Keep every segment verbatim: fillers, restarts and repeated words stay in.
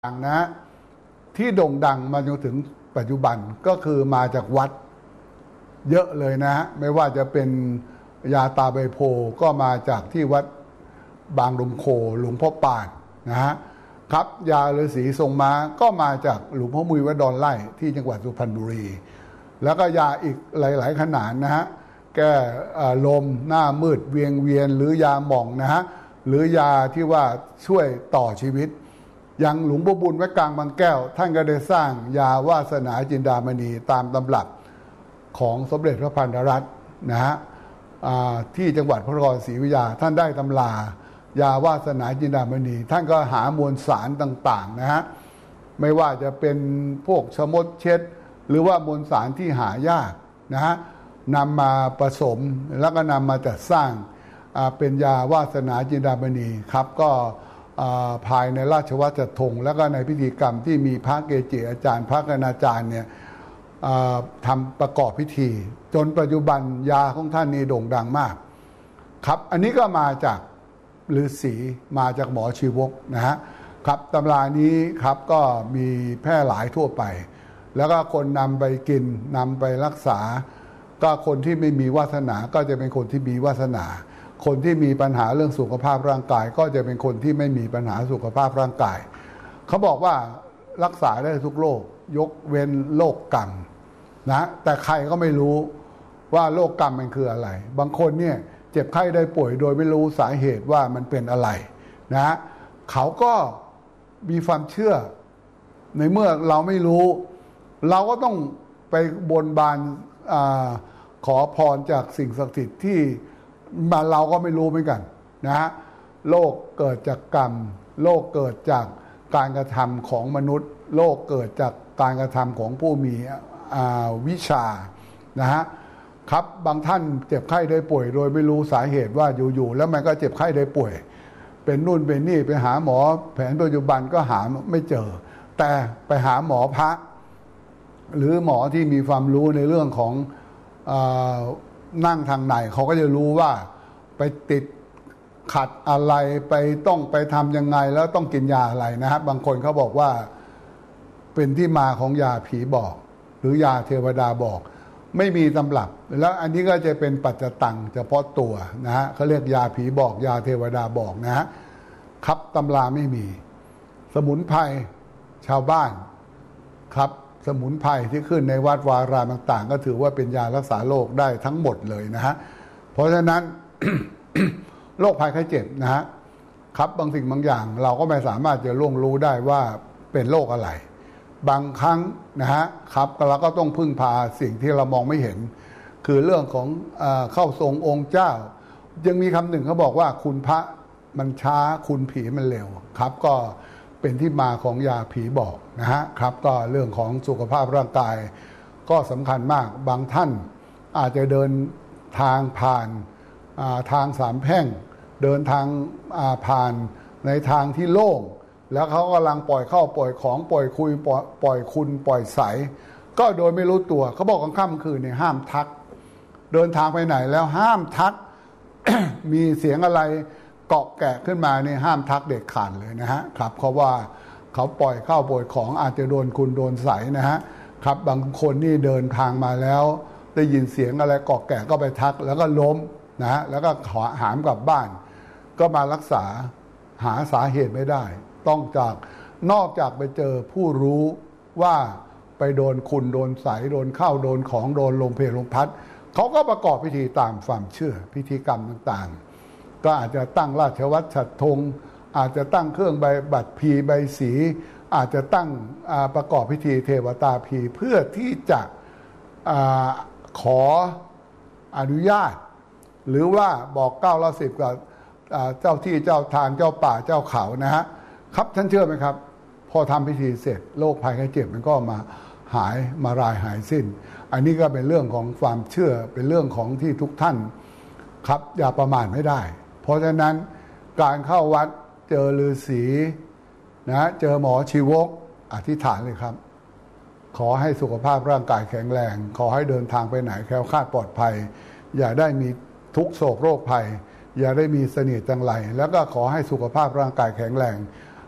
ต่างนะที่โด่งดังมาจนถึงปัจจุบันก็คือมาจากวัดเยอะเลยนะฮะไม่ว่าจะเป็นยาตาใบโพก็มาจากที่วัดบางลมโคหลวงพ่อปานนะฮะครับยาฤาษีทรงม้าก็มาจากหลวงพ่อมุยวัดดอนไร่ที่จังหวัดสุพรรณบุรีแล้วก็ยาอีกหลายๆขนาดนะฮะแก้ลมหน้ามืดเวียงเวียนหรือยาหม่องนะฮะหรือยาที่ว่าช่วยต่อชีวิตอย่างหลวงพ่อบุญวัดกลางบางแก้วท่านก็ได้สร้างยาวาสนาจินดามณีตามตำรับของสมเด็จพระพันธรัตน์นะฮะที่จังหวัดพระนครศรีอยุธยาท่านได้ตำรายาวาสนาจินดามณีท่านก็หามวลสารต่างๆนะฮะไม่ว่าจะเป็นพวกชมดเช็ดหรือว่ามวลสารที่หายากนะฮะนำมาผสมแล้วก็นำมาจัดสร้างเป็นยาวาสนาจินดามณีครับก็ภายในราชวัตรธงแล้วก็ในพิธีกรรมที่มีพระเกจิอาจารย์พระคณาจารย์เนี่ยทำประกอบพิธีจนปัจจุบันยาของท่านนี่โด่งดังมากครับอันนี้ก็มาจากฤาษีมาจากหมอชีวกนะฮะครับตำรานี้ครับก็มีแพร่หลายทั่วไปแล้วก็คนนำไปกินนำไปรักษาก็คนที่ไม่มีวาสนาก็จะเป็นคนที่มีวาสนาคนที่มีปัญหาเรื่องสุขภาพร่างกายก็จะเป็นคนที่ไม่มีปัญหาสุขภาพร่างกายเขาบอกว่ารักษาได้ทุกโรคยกเว้นโรคกรรมนะแต่ใครก็ไม่รู้ว่าโรคกรรมมันคืออะไรบางคนเนี่ยเจ็บไข้ได้ป่วยโดยไม่รู้สาเหตุว่ามันเป็นอะไรนะเขาก็มีความเชื่อในเมื่อเราไม่รู้เราก็ต้องไปบนบานอาขอพรจากสิ่งศักดิ์สิทธิ์ที่มาเราก็ไม่รู้เหมือนกันนะฮะโลกเกิดจากกรรมโลกเกิดจากการกระทำของมนุษย์โลกเกิดจากการกระทำของผู้มีวิชานะฮะครับบางท่านเจ็บไข้ได้ป่วยโดยไม่รู้สาเหตุว่าอยู่ๆแล้วมันก็เจ็บไข้ได้ป่วยเป็นนู่นเป็นนี่ไปหาหมอแผนปัจจุบันก็หาไม่เจอแต่ไปหาหมอพระหรือหมอที่มีความรู้ในเรื่องของนั่งทางไหนเขาก็จะรู้ว่าไปติดขัดอะไรไปต้องไปทำยังไงแล้วต้องกินยาอะไรนะครับบางคนเขาบอกว่าเป็นที่มาของยาผีบอกหรือยาเทวดาบอกไม่มีตำรับแล้วอันนี้ก็จะเป็นปัจจตังเฉพาะตัวนะฮะเขาเรียกยาผีบอกยาเทวดาบอกนะฮะครับตำราไม่มีสมุนไพรชาวบ้านครับสมุนไพรที่ขึ้นในวัดวารามต่างๆก็ถือว่าเป็นยารักษาโรคได้ทั้งหมดเลยนะฮะเพราะฉะนั้น โรคภัยไข้เจ็บนะฮะครับบางสิ่งบางอย่างเราก็ไม่สามารถจะล่วงรู้ได้ว่าเป็นโรคอะไรบางครั้งนะฮะครับเราก็ต้องพึ่งพาสิ่งที่เรามองไม่เห็นคือเรื่องของเอ่อเข้าทรงองค์เจ้ายังมีคำหนึ่งเขาบอกว่าคุณพระมันช้าคุณผีมันเร็วครับก็เป็นที่มาของยาผีบอกนะฮะครับก็เรื่องของสุขภาพร่างกายก็สำคัญมากบางท่านอาจจะเดินทางผ่านทางสามแพร่งเดินทางผ่านในทางที่โล่งแล้วเขากำลังปล่อยเข้าปล่อยของปล่อยคุยปล่อยคุณปล่อยใสก็โดยไม่รู้ตัวเขาบอกกลางค่ำคืนเนี่ยห้ามทักเดินทางไปไหนแล้วห้ามทัก มีเสียงอะไรเกาะแกะขึ้นมาเนี่ยห้ามทักเด็ดขาดเลยนะฮะครับเพราะว่าเขาปล่อยเข้าปล่อยของอาจจะโดนคุณโดนใสนะฮะครับบางคนนี่เดินทางมาแล้วได้ยินเสียงอะไรเกาะแกะก็ไปทักแล้วก็ล้มนะฮะแล้วก็ขอหามกลับบ้านก็มารักษาหาสาเหตุไม่ได้ต้องจากนอกจากไปเจอผู้รู้ว่าไปโดนคุณโดนใสโดนเข้าโดนของโดนลมเพลลมพัดเขาก็ประกอบพิธีตามความเชื่อพิธีกรรมต่างๆก็อาจจะตั้งราชวัตรฉัตรธงอาจจะตั้งเครื่องใบบัตรพีใบสีอาจจะตั้งประกอบพิธีเทวตาพีเพื่อที่จะอขออนุญาตหรือว่าบอกเก้าละสิบกับเจ้าที่เจ้าทางเจ้าป่าเจ้าเขานะฮะครับท่านเชื่อไหมครับพอทำพิธีเสร็จโรคภัยไข้เจ็บมันก็มาหายมารายหายสิ้นอันนี้ก็เป็นเรื่องของความเชื่อเป็นเรื่องของที่ทุกท่านครับอย่าประมาทไม่ได้เพราะฉะนั้นการเข้าวัดเจอฤาษีนะเจอหมอชีวกอธิษฐานเลยครับขอให้สุขภาพร่างกายแข็งแรงขอให้เดินทางไปไหนแคล้วคลาดปลอดภัยอย่าได้มีทุกโศกโรคภัยอย่าได้มีเสนียดจังไรแล้วก็ขอให้สุขภาพร่างกายแข็งแรง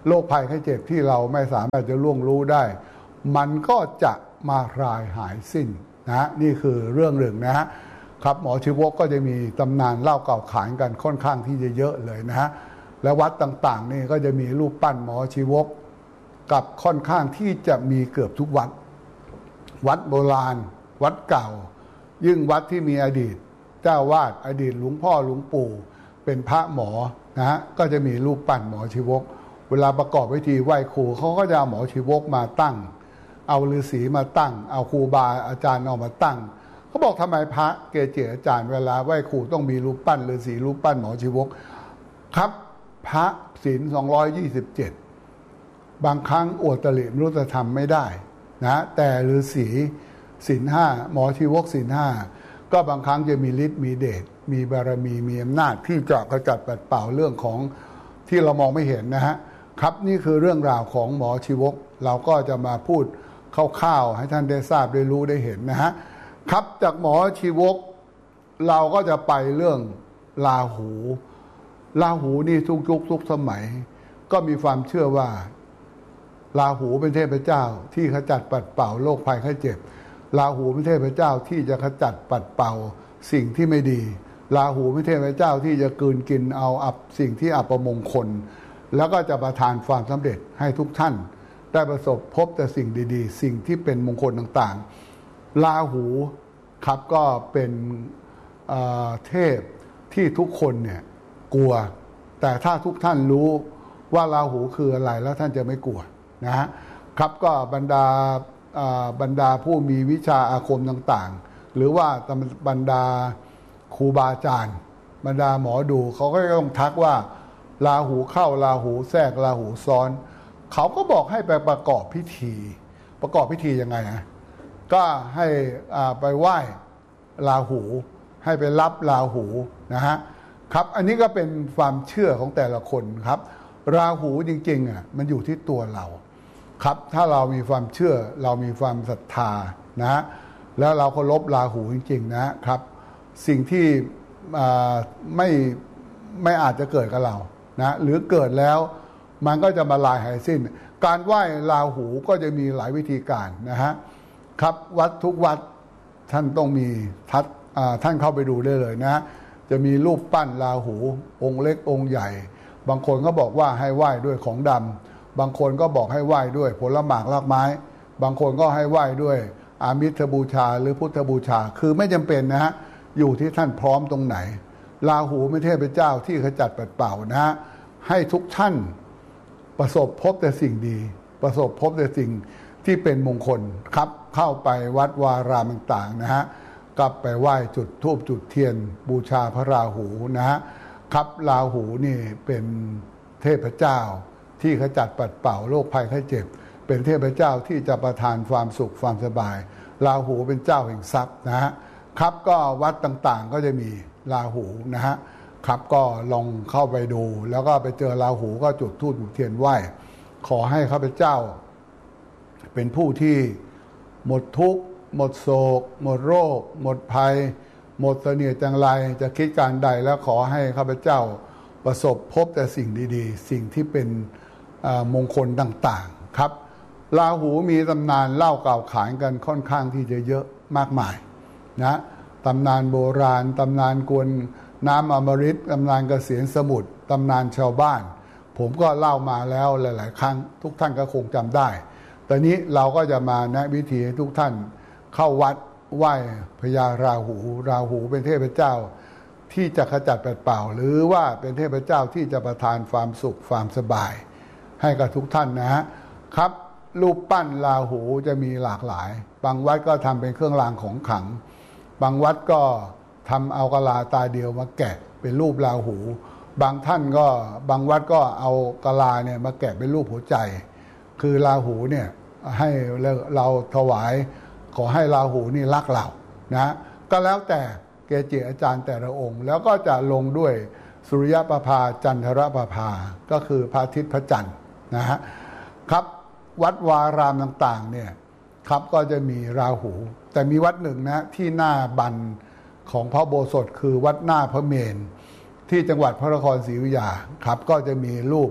โรคภัยไข้เจ็บที่เราไม่สามารถจะล่วงรู้ได้มันก็จะมาคลายหายสิ้นนะนี่คือเรื่องหนึ่งนะฮะครับหมอชีวกก็จะมีตำนานเล่าเก่าขานกันค่อนข้างที่จะเยอะเลยนะฮะและวัดต่างๆนี่ก็จะมีรูปปั้นหมอชีวกกับค่อนข้างที่จะมีเกือบทุกวัดวัดโบราณวัดเก่ายิ่งวัดที่มีอดีตเจ้าวาดอดีตหลวงพ่อหลวงปู่เป็นพระหมอนะฮะก็จะมีรูปปั้นหมอชีวกเวลาประกอบพิธีไหว้ครูเขาก็จะเอาหมอชีวกมาตั้งเอาฤาษีมาตั้งเอาครูบาอาจารย์เอามาตั้งเขาบอกทำไมพระเกจิอาจารย์เวลาไหว้ครูต้องมีรูปปั้นฤาษีรูปปั้นหมอชีวกครับพระศีลสองร้อยยี่สิบเจ็ดบางครั้งอวดตริมนุษยธรรมไม่ได้นะแต่ฤาษีศีลห้าหมอชีวกศีลห้าก็บางครั้งจะมีฤทธิ์มีเดชมีบารมีมีอำนาจที่จะกระจัดปัดเป่าเรื่องของที่เรามองไม่เห็นนะฮะครับนี่คือเรื่องราวของหมอชีวกเราก็จะมาพูดคร่าวๆให้ท่านได้ทราบได้รู้ได้เห็นนะฮะครับจากหมอชีวกเราก็จะไปเรื่องราหูราหูนี่ทุกยุคทุกสมัยก็มีความเชื่อว่าราหูเป็นเทพเจ้าที่ขจัดปัดเป่าโรคภัยไข้เจ็บราหูเป็นเทพเจ้าที่จะขจัดปัดเป่าสิ่งที่ไม่ดีราหูเป็นเทพเจ้าที่จะกลืนกินเอาอับสิ่งที่อัปมงคลแล้วก็จะประทานความสำเร็จให้ทุกท่านได้ประสบพบแต่สิ่งดีๆสิ่งที่เป็นมงคลต่างๆราหูครับก็เป็นเทพที่ทุกคนเนี่ยกลัวแต่ถ้าทุกท่านรู้ว่าราหูคืออะไรแล้วท่านจะไม่กลัวนะฮะครับก็บรรดาบรรดาผู้มีวิชาอาคมต่างๆหรือว่าบรรดาครูบาอาจารย์บรรดาหมอดูเขาก็ต้องทักว่าราหูเข้าราหูแทรกราหูซ้อนเขาก็บอกให้ไปประกอบพิธีประกอบพิธียังไงฮะก็ให้ไปไหว้ราหูให้ไปรับราหูนะฮะครับอันนี้ก็เป็นความเชื่อของแต่ละคนครับราหูจริงๆอ่ะมันอยู่ที่ตัวเราครับถ้าเรามีความเชื่อเรามีความศรัทธานะฮะแล้วเราเคารพราหูจริงๆนะครับสิ่งที่ไม่ไม่อาจจะเกิดกับเรานะหรือเกิดแล้วมันก็จะมาลายหายสิ้นการไหว้ราหูก็จะมีหลายวิธีการนะฮะครับวัดทุกวัดท่านต้องมีทัดท่านเข้าไปดูได้เลยนะจะมีรูปปั้นราหูองค์เล็กองค์ใหญ่บางคนก็บอกว่าให้ไหว้ด้วยของดำบางคนก็บอกให้ไหว้ด้วยผลหมากรากไม้บางคนก็ให้ไหว้ด้วยอามิสบูชาหรือพุทธบูชาคือไม่จำเป็นนะฮะอยู่ที่ท่านพร้อมตรงไหนราหูเป็นเทพเจ้าที่ขจัดปัดเป่านะฮะให้ทุกท่านประสบพบแต่สิ่งดีประสบพบแต่สิ่งที่เป็นมงคลครับเข้าไปวัดวารามต่างๆนะฮะกลับไปไหว้จุดธูปจุดเทียนบูชาพระราหูนะฮะครับราหูนี่เป็นเทพเจ้าที่ขจัดปัดเป่าโรคภัยไข้เจ็บเป็นเทพเจ้าที่จะประทานความสุขความสบายราหูเป็นเจ้าแห่งทรัพย์นะฮะครับก็วัดต่างๆก็จะมีราหูนะฮะครับก็ลองเข้าไปดูแล้วก็ไปเจอราหูก็จุดธูปจุดเทียนไหว้ขอให้ข้าพเจ้าเป็นผู้ที่หมดทุกข์หมดโศกหมดโรคหมดภัยหมดเสนียดจังไรจะคิดการใดแล้วขอให้ข้าพเจ้าประสบพบแต่สิ่งดีๆสิ่งที่เป็นมงคลต่างๆครับราหูมีตำนานเล่าเก่าขานกันค่อนข้างที่จะเยอะมากมายนะตำนานโบราณตำนานกวนน้ำอมฤตตำนานเกษียณสมุทรตำนานชาวบ้านผมก็เล่ามาแล้วหลายๆครั้งทุกท่านก็คงจำได้ตอนนี้เราก็จะมาแนะวิธีให้ทุกท่านเข้าวัดไหว้พญาราหูราหูเป็นเทพเจ้าที่จะขจัดปัดเป่าหรือว่าเป็นเทพเจ้าที่จะประทานความสุขความสบายให้กับทุกท่านนะฮะครับรูปปั้นราหูจะมีหลากหลายบางวัดก็ทำเป็นเครื่องรางของขลังบางวัดก็ทำเอากะลาตาเดียวมาแกะเป็นรูปราหูบางท่านก็บางวัดก็เอากะลาเนี่ยมาแกะเป็นรูปหัวใจคือราหูเนี่ยให้เราถวายขอให้ราหูนี่รักเรานะก็แล้วแต่เกจิอาจารย์แต่ละองค์แล้วก็จะลงด้วยสุริยประภาจันทรประภาก็คือพระอาทิตย์พระจันทร์นะฮะครับวัดวารามต่างๆเนี่ยครับก็จะมีราหูแต่มีวัดหนึ่งนะที่หน้าบันของพระโบสถคือวัดหน้าพระเมรุที่จังหวัดพระนครศรีอยุธยาครับก็จะมีรูป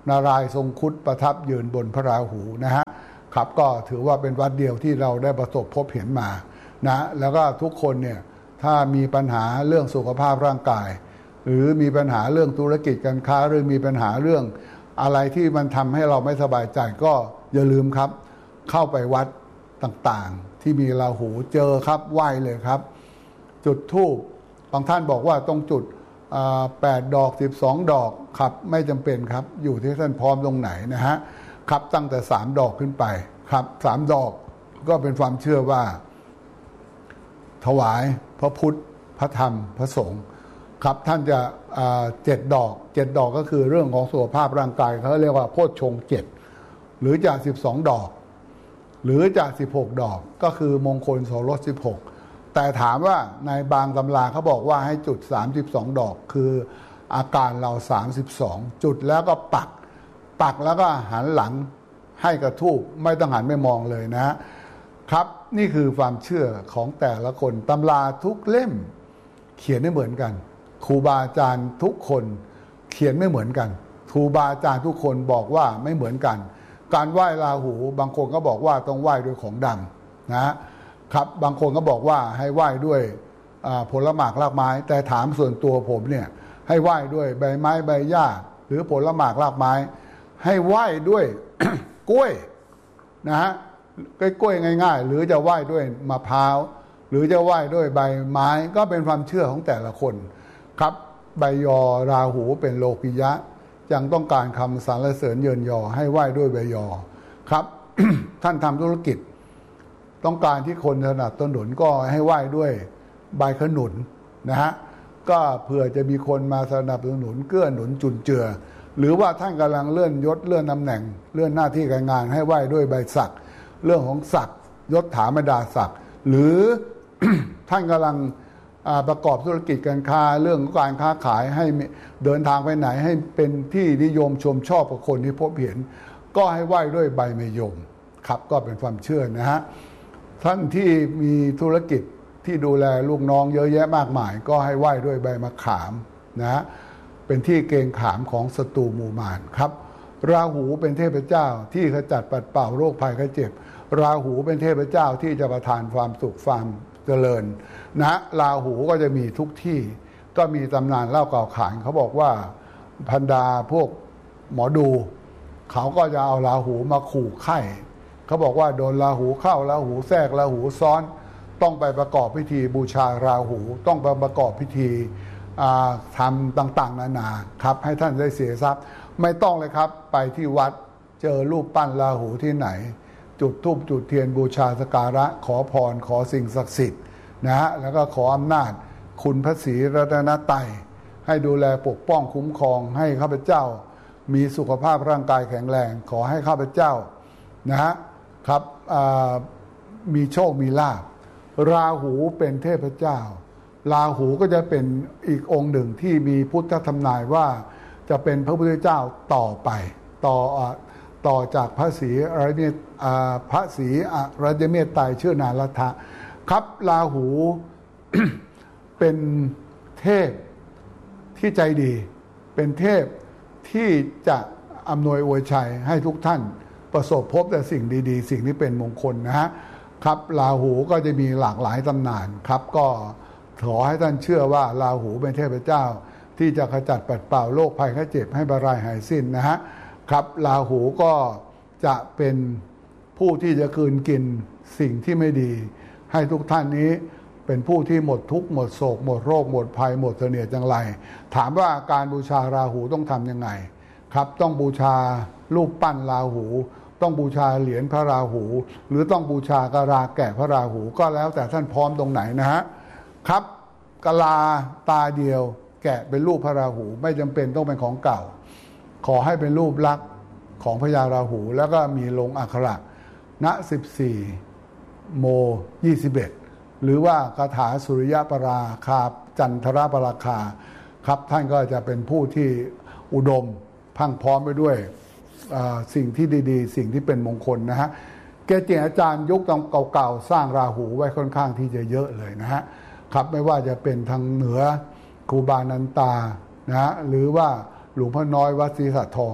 นารายณ์ทรงครุฑประทับยืนบนพระราหูนะฮะครับก็ถือว่าเป็นวัดเดียวที่เราได้ประสบพบเห็นมานะแล้วก็ทุกคนเนี่ยถ้ามีปัญหาเรื่องสุขภาพร่างกายหรือมีปัญหาเรื่องธุรกิจการค้าหรือมีปัญหาเรื่องอะไรที่มันทำให้เราไม่สบายใจก็อย่าลืมครับเข้าไปวัดต่างๆที่มีราหูเจอครับไหว้เลยครับจุดธูปบางท่านบอกว่าต้องจุดแปดดอกสิบสองดอกครับไม่จำเป็นครับอยู่ที่ท่านพร้อมตรงไหนนะฮะครับตั้งแต่สามดอกขึ้นไปครับสามดอกก็เป็นความเชื่อว่าถวายพระพุทธพระธรรมพระสงฆ์ครับท่านจะเจ็ดดอกเจ็ดดอกก็คือเรื่องของสุขภาพร่างกายเขาเรียกว่าโพชฌงค์เจ็ดหรือจะสิบสองดอกหรือจะสิบหกดอกก็คือมงคลโสรสสิบหกแต่ถามว่าในบางตำราเขาบอกว่าให้จุดสามสิบสองดอกคืออาการเราสามสิบสองจุดแล้วก็ปักปักแล้วก็หันหลังให้กระทูบไม่ต้องหันไม่มองเลยนะครับนี่คือความเชื่อของแต่ละคนตำราทุกเล่มเขียนไม่เหมือนกันครูบาอาจารย์ทุกคนเขียนไม่เหมือนกันครูบาอาจารย์ทุกคนบอกว่าไม่เหมือนกันการไหว้ราหูบางคนก็บอกว่าต้องไหว้ด้วยของดำนะครับบางคนก็บอกว่าให้ไหว้ด้วยผลหมากรากไม้แต่ถามส่วนตัวผมเนี่ยให้ไหว้ด้วยใบไม้ใบหญ้าหรือผลหมากรากไม้ให้ไหว้ด้วย กล้วยนะฮะกล้วยง่ายๆหรือจะไหว้ด้วยมะพร้าวหรือจะไหว้ด้วยใบไม้ก็เป็นความเชื่อของแต่ละคนครับใบยอราหูเป็นโลกิยะยังต้องการคำสรรเสริญเยินยอให้ไหว้ด้วยใบยอครับ ท่านทำธุรกิจต้องการที่คนสนับสนุนก็ให้ไหว้ด้วยใบขนุนนะฮะก็เผื่อจะมีคนมาสนับสนุนเกื้อหนุนจุนเจือหรือว่าท่านกำลังเลื่อนยศเลื่อนตำแหน่งเลื่อนหน้าที่การงานให้ไหว้ด้วยใบสักเรื่องของศักดิ์ยศถาบรรดาศักดิ์หรือ ท่านกำลังประกอบธุรกิจการค้าเรื่องการค้าขายให้เดินทางไปไหนให้เป็นที่นิยมชมชอบกับคนที่พบเห็นก็ให้ไหว้ด้วยใบมะยมครับก็เป็นความเชื่อนะฮะท่านที่มีธุรกิจที่ดูแลลูกน้องเยอะแยะมากมายก็ให้ไหว้ด้วยใบมะขามนะฮะเป็นที่เกรงขามของศัตรูหมู่มารครับราหูเป็นเทพเจ้าที่ขจัดปัดเป่าโรคภัยไข้เจ็บราหูเป็นเทพเจ้าที่จะประทานความสุขความเจริญนะราหูก็จะมีทุกที่ก็มีตำนานเล่าเก่าขานเขาบอกว่าพันดาพวกหมอดูเขาก็จะเอาราหูมาขู่ไข้เขาบอกว่าโดนราหูเข้าราหูแทรกราหูซ้อนต้องไปประกอบพิธีบูชาราหูต้องไปประกอบพิธีทำต่างๆนานาครับให้ท่านได้เสียทรัพย์ไม่ต้องเลยครับไปที่วัดเจอรูปปั้นราหูที่ไหนจุดธูปจุดเทียนบูชาสักการะขอพรขอสิ่งศักดิ์สิทธิ์นะฮะแล้วก็ขออำนาจคุณพระศรีรัตนตรัยให้ดูแลปกป้องคุ้มครองให้ข้าพเจ้ามีสุขภาพร่างกายแข็งแรงขอให้ข้าพเจ้านะฮะครับมีโชคมีลาภราหูเป็นเทพเจ้าราหูก็จะเป็นอีกองค์หนึ่งที่มีพุทธทำนายว่าจะเป็นพระพุทธเจ้าต่อไปต่อต่อจากพระศรีอริยพระศรีอริยเมตไตรชื่อนารัตถะครับราหู เป็นเทพที่ใจดีเป็นเทพที่จะอำนวยอวยชัยให้ทุกท่านประสบพบแต่สิ่งดีๆสิ่งที่เป็นมงคลนะฮะครับราหูก็จะมีหลากหลายตำนานครับก็ขอให้ท่านเชื่อว่าราหูเป็นเทพเจ้าที่จะขจัดปัดเป่าโรคภัยไข้เจ็บให้บรรลัยหายสิ้นนะฮะครับราหูก็จะเป็นผู้ที่จะคืนกินสิ่งที่ไม่ดีให้ทุกท่านนี้เป็นผู้ที่หมดทุกข์หมดโศกหมดโรคหมดภัยหมดเสนียดจังไรถามว่าการบูชาราหูต้องทำยังไงครับต้องบูชารูปปั้นราหูต้องบูชาเหรียญพระราหูหรือต้องบูชากะลาแกะพระราหูก็แล้วแต่ท่านพร้อมตรงไหนนะฮะครับกะลาตาเดียวแกะเป็นรูปพระราหูไม่จำเป็นต้องเป็นของเก่าขอให้เป็นรูปลักษณ์ของพญาราหูแล้วก็มีลงอักขระณสิบสี่โมยี่สิบเอ็ดหรือว่าคาถาสุริยปราคาจันทรปราคาครับท่านก็จะเป็นผู้ที่อุดมพังพร้อมไปด้วยสิ่งที่ดีๆสิ่งที่เป็นมงคลนะฮะเกจิอาจารย์ยุคเก่าๆสร้างราหูไว้ค่อนข้างที่จะเยอะเลยนะฮะครับไม่ว่าจะเป็นทางเหนือครูบานันตานะฮะหรือว่าหลวงพ่อน้อยวัดศรีสัตทอง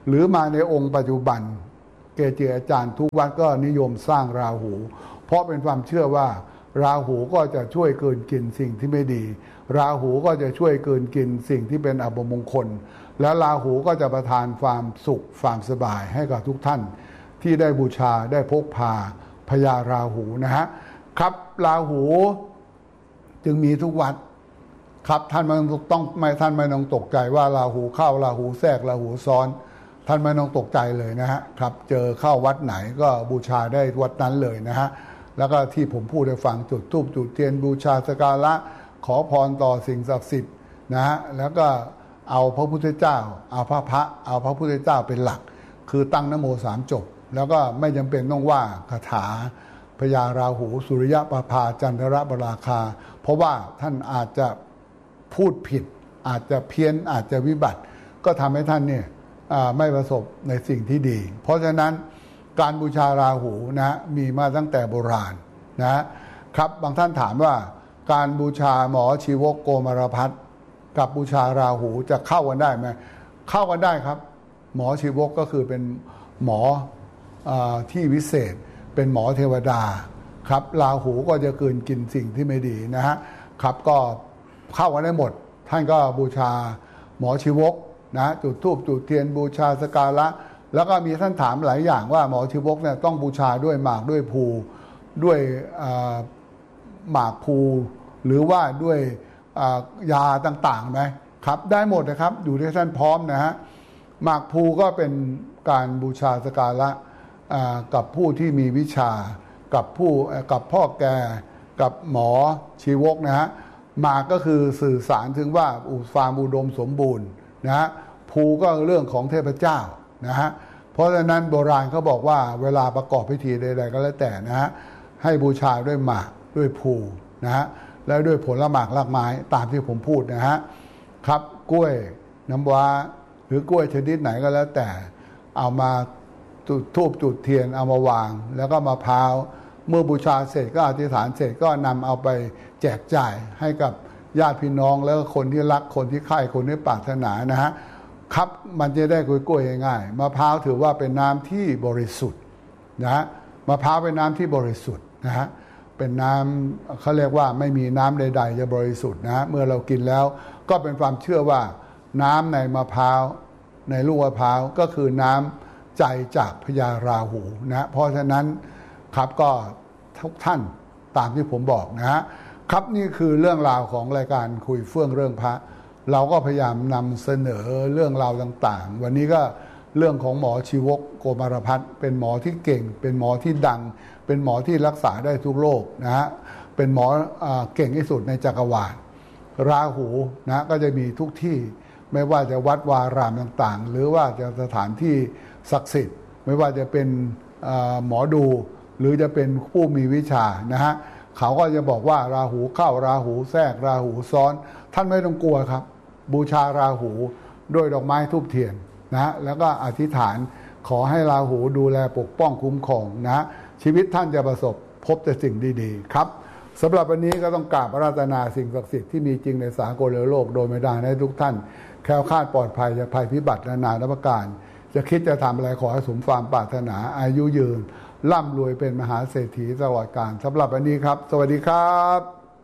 หรือมาในองค์ปัจจุบันเกจิอาจารย์ทุกวัดก็นิยมสร้างราหูเพราะเป็นความเชื่อว่าราหูก็จะช่วยเกินกินสิ่งที่ไม่ดีราหูก็จะช่วยเกินกินสิ่งที่เป็นอัปมงคลและราหูก็จะประทานความสุขความสบายให้กับทุกท่านที่ได้บูชาได้พกพาพญาราหูนะฮะครับราหูจึงมีทุกวัดครับท่านไม่ต้องไม่ท่านไม่ต้องตกใจว่าราหูเข้าราหูแทรกราหูซ้อนท่านไม่ต้องตกใจเลยนะฮะครับเจอเข้าวัดไหนก็บูชาได้วัดนั้นเลยนะฮะแล้วก็ที่ผมพูดให้ฟังจุดธูปจุดเทียนบูชาสักการะขอพรต่อสิ่งศักดิ์สิทธิ์นะฮะแล้วก็เอาพระพุทธเจ้าเอาพระพระเอาพระพุทธเจ้าเป็นหลักคือตั้งนะโมสามจบแล้วก็ไม่จำเป็นต้องว่าคาถาพญาราหูสุริยะปภาจันทรบราคาเพราะว่าท่านอาจจะพูดผิดอาจจะเพี้ยนอาจจะวิบัติก็ทำให้ท่านเนี่ยไม่ประสบในสิ่งที่ดีเพราะฉะนั้นการบูชาราหูนะมีมาตั้งแต่โบราณนะครับบางท่านถามว่าการบูชาหมอชีวกโกมารพัฒน์กับบูชาราหูจะเข้ากันได้ไหมเข้ากันได้ครับหมอชีวกก็คือเป็นหมอที่วิเศษเป็นหมอเทวดาครับราหูก็จะเกินกินสิ่งที่ไม่ดีนะฮะครับก็เข้ากันได้หมดท่านก็บูชาหมอชีวกนะจุดธูปจุดเทียนบูชาสักการะแล้วก็มีท่านถามหลายอย่างว่าหมอชีวกเนี่ยต้องบูชาด้วยหมากด้วยภูด้วยหมากภูหรือว่าด้วยยาต่างๆไหมครับได้หมดนะครับอยู่ที่ท่านพร้อมนะฮะหมากภูก็เป็นการบูชาสักการะกับผู้ที่มีวิชากับผู้กับพ่อแก่กับหมอชีวกนะฮะหมากก็คือสื่อสารถึงว่าอุฟามอุดมสมบูรณ์นะฮะภูก็เรื่องของเทพเจ้านะฮะเพราะฉะนั้นโบราณเขาบอกว่าเวลาประกอบพิธีใดๆก็แล้วแต่นะฮะให้บูชาด้วยหมากด้วยภูนะฮะแล้วด้วยผลหมากรากไม้ตามที่ผมพูดนะฮะครับกล้วยน้ำว้าหรือกล้วยชนิดไหนก็แล้วแต่เอามาจุดธูปจุดเทียนเอามาวางแล้วก็มะพร้าวเมื่อบูชาเสร็จก็อธิษฐานเสร็จก็นำเอาไปแจกจ่ายให้กับญาติพี่น้องแล้วก็คนที่รักคนที่ใคร่คนที่ปรารถนานะฮะครับมันจะได้กล้วยๆง่ายๆมะพร้าวถือว่าเป็นน้ำที่บริสุทธิ์นะฮะมะพร้าวเป็นน้ำที่บริสุทธิ์นะฮะเป็นน้ำเขาเรียกว่าไม่มีน้ำใดๆจะบริสุทธิ์นะฮะเมื่อเรากินแล้วก็เป็นความเชื่อว่าน้ำในมะพร้าวในลูกมะพร้าวก็คือน้ำใจจากพญาราหูนะเพราะฉะนั้นครับก็ทุกท่านตามที่ผมบอกนะฮะครับนี่คือเรื่องราวของรายการคุยเฟื่องเรื่องพระเราก็พยายามนำเสนอเรื่องราวต่างๆวันนี้ก็เรื่องของหมอชีวกโกมารพัฒน์เป็นหมอที่เก่งเป็นหมอที่ดังเป็นหมอที่รักษาได้ทุกโรคนะฮะเป็นหมอเก่งที่สุดในจักรวาลราหูนะก็จะมีทุกที่ไม่ว่าจะวัดวารามต่างๆหรือว่าจะสถานที่ศักดิ์สิทธิ์ไม่ว่าจะเป็นหมอดูหรือจะเป็นผู้มีวิชานะฮะเขาก็จะบอกว่าราหูเข้าราหูแทรกราหูซ้อนท่านไม่ต้องกลัวครับบูชาราหูด้วยดอกไม้ธูปเทียนนะแล้วก็อธิษฐานขอให้ราหูดูแลปกป้องคุ้มครองนะชีวิตท่านจะประสบพบแต่สิ่งดีๆครับสำหรับวันนี้ก็ต้องกราบอาราธนาสิ่งศักดิ์สิทธิ์ที่มีจริงในสากลโลกโดยไม่ได้ให้ทุกท่านแคล้วคลาดปลอดภัยจากภัยพิบัตินานาประการจะคิดจะทำอะไรขอให้สมความปรารถนาอายุยืนร่ำรวยเป็นมหาเศรษฐีตลอดกาลสำหรับวันนี้ครับสวัสดีครับ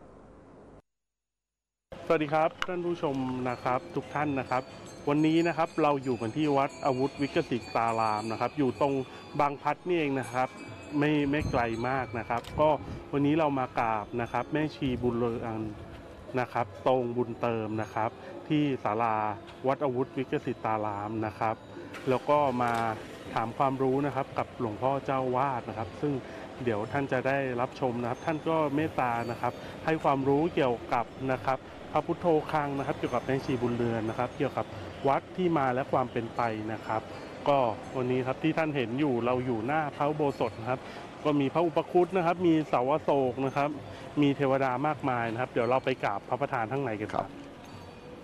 สวัสดีครับท่านผู้ชมนะครับทุกท่านนะครับวันนี้นะครับเราอยู่กันที่วัดอาวุธวิกสิตารามนะครับอยู่ตรงบางพลัดนี่เองนะครับไม่ไม่ไกลมากนะครับก็วันนี้เรามากราบนะครับแม่ชีบุญเรืองนะครับตรงบุญเติมนะครับที่ศาลาวัดอาวุธวิกสิตารามนะครับแล้วก็มาถามความรู้นะครับกับหลวงพ่อเจ้าวาดนะครับซึ่งเดี๋ยวท่านจะได้รับชมนะครับท่านก็เมตตานะครับให้ความรู้เกี่ยวกับนะครับพระพุทโธคังนะครับเกี่ยวกับแม่ชีบุญเรือนนะครับเกี่ยวกับวัดที่มาและความเป็นไปนะครับก็วันนี้ครับที่ท่านเห็นอยู่เราอยู่หน้าพระอุโบสถนะครับก็มีพระอุปคุตนะครับมีเสาอโศกนะครับมีเทวดามากมายนะครับเดี๋ยวเราไปกราบพระประธานข้างในกันครับ